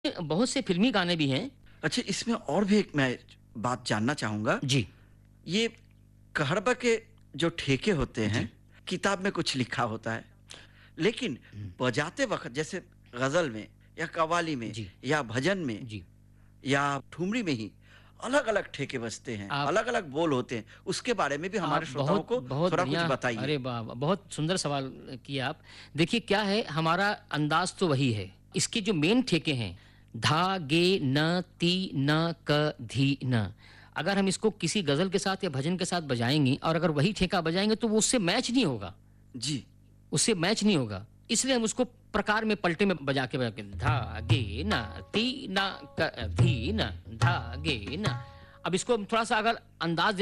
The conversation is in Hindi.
बहुत से फ़िल्मी गाने भी हैं। अच्छा, इसमें और भी एक मैं बात जानना चाहूँगा। जी, ये कहड़बा के जो ठेके होते हैं, जी। किताब में कुछ लिखा होता है, लेकिन हुँ, बजाते वक़्त जैसे ग़ज़ल में या कव्वाली में जी, या भजन में जी। या ठुमरी में ही अलग-अलग ठेके बजते हैं, आप अलग-अलग बोल होते हैं। उसके बारे में भी हमारे आप श्रोताओं बहुत को बहुत थोड़ा कुछ बढ़िया। बताइए। अरे वाह, वाह! बहुत सुंदर सवाल किया आप। देखिए क्या है, हमारा अंदाज़ तो वही है। इसके जो मेन ठेके हैं, धा, गे, न, ती, न, क, धी, न। अगर हम इसको किसी ग़ज़ल के साथ या भजन के साथ बजाएँगे और अगर वही ठेका बजाएँगे तो वो उससे मैच नहीं होगा, जी, उससे मैच नहीं होगा। इसलिए हम उसको प्रकार में पलटे में बजा के धा, गे, न, ती, न, क, धी, न, धा, गे, न। अब इसको हम थोड़ा-सा अगर अंदाज़